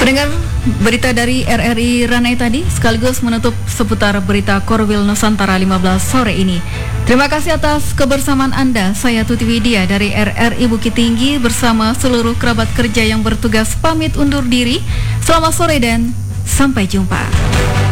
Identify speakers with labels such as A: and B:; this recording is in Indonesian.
A: Pendengar, berita dari RRI Ranai tadi sekaligus menutup seputar berita Korwil Nusantara 15 sore ini. Terima kasih atas kebersamaan Anda. Saya Tuti Widya dari RRI Bukit Tinggi bersama seluruh kerabat kerja yang bertugas pamit undur diri. Selamat sore dan sampai jumpa.